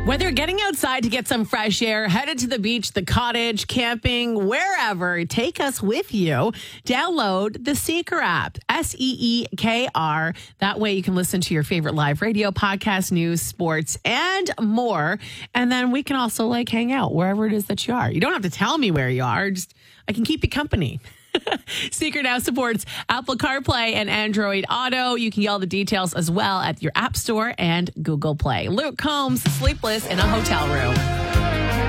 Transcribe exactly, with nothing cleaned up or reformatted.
Whether getting outside to get some fresh air, headed to the beach, the cottage, camping, wherever, take us with you. Download the Seeker app, S E E K R. That way you can listen to your favorite live radio, podcast, news, sports, and more. And then we can also like hang out wherever it is that you are. You don't have to tell me where you are. Just I can keep you company. Seeker now supports Apple CarPlay and Android Auto. You can get all the details as well at your App Store and Google Play. Luke Combs, sleepless in a hotel room.